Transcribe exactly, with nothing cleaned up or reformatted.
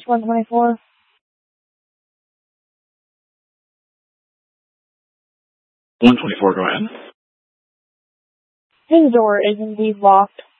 one twenty-four. one twenty-four, go ahead. His door is indeed locked.